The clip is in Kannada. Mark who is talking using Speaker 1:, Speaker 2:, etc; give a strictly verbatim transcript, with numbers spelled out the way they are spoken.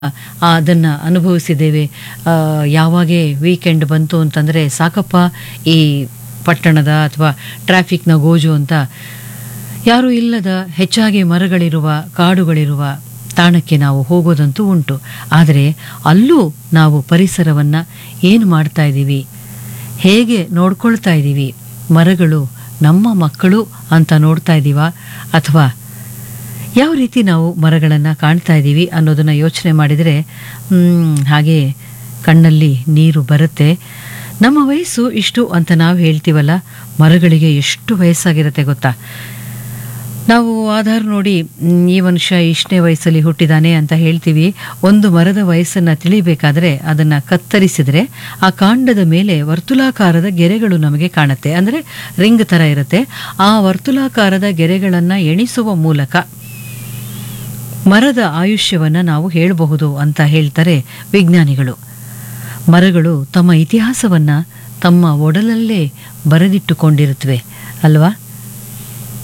Speaker 1: ಆ, ಅದನ್ನ ಅನುಭವಿಸಿದ್ದೇವೆ. ಆ, ಯಾವಾಗೇ ವೀಕೆಂಡ್ ಬಂತು ಅಂತಂದರೆ ಸಾಕಪ್ಪ ಈ ಪಟ್ಟಣದ ಅಥವಾ ಟ್ರಾಫಿಕ್ನ ಗೋಜು ಅಂತ ಯಾರೂ ಇಲ್ಲದ ಹೆಚ್ಚಾಗಿ ಮರಗಳಿರುವ ಕಾಡುಗಳಿರುವ ತಾಣಕ್ಕೆ ನಾವು ಹೋಗೋದಂತೂ ಉಂಟು. ಆದರೆ ಅಲ್ಲೂ ನಾವು ಪರಿಸರವನ್ನು ಏನು ಮಾಡ್ತಾ ಇದ್ದೀವಿ, ಹೇಗೆ ನೋಡ್ಕೊಳ್ತಾ ಇದ್ದೀವಿ, ಮರಗಳು ನಮ್ಮ ಮಕ್ಕಳು ಅಂತ ನೋಡ್ತಾ ಇದ್ದೀವಾ ಅಥವಾ ಯಾವ ರೀತಿ ನಾವು ಮರಗಳನ್ನು ಕಾಣ್ತಾ ಇದ್ದೀವಿ ಅನ್ನೋದನ್ನು ಯೋಚನೆ ಮಾಡಿದರೆ ಹಾಗೆ ಕಣ್ಣಲ್ಲಿ ನೀರು ಬರುತ್ತೆ. ನಮ್ಮ ವಯಸ್ಸು ಇಷ್ಟು ಅಂತ ನಾವು ಹೇಳ್ತೀವಲ್ಲ, ಮರಗಳಿಗೆ ಎಷ್ಟು ವಯಸ್ಸಾಗಿರುತ್ತೆ ಗೊತ್ತಾ? ನಾವು ಆಧಾರ್ ನೋಡಿ ಮ್, ಈ ಮನುಷ್ಯ ಇಷ್ಟನೇ ವಯಸ್ಸಲ್ಲಿ ಹುಟ್ಟಿದಾನೆ ಅಂತ ಹೇಳ್ತೀವಿ. ಒಂದು ಮರದ ವಯಸ್ಸನ್ನು ತಿಳಿಬೇಕಾದ್ರೆ ಅದನ್ನು ಕತ್ತರಿಸಿದರೆ ಆ ಕಾಂಡದ ಮೇಲೆ ವರ್ತುಲಾಕಾರದ ಗೆರೆಗಳು ನಮಗೆ ಕಾಣುತ್ತೆ. ಅಂದರೆ ರಿಂಗ್ ಥರ ಇರುತ್ತೆ. ಆ ವರ್ತುಲಾಕಾರದ ಗೆರೆಗಳನ್ನು ಎಣಿಸುವ ಮೂಲಕ ಮರದ ಆಯುಷ್ಯವನ್ನು ನಾವು ಹೇಳಬಹುದು ಅಂತ ಹೇಳ್ತಾರೆ ವಿಜ್ಞಾನಿಗಳು. ಮರಗಳು ತಮ್ಮ ಇತಿಹಾಸವನ್ನು ತಮ್ಮ ಒಡಲಲ್ಲೇ ಬರೆದಿಟ್ಟುಕೊಂಡಿರುತ್ತವೆ ಅಲ್ವಾ?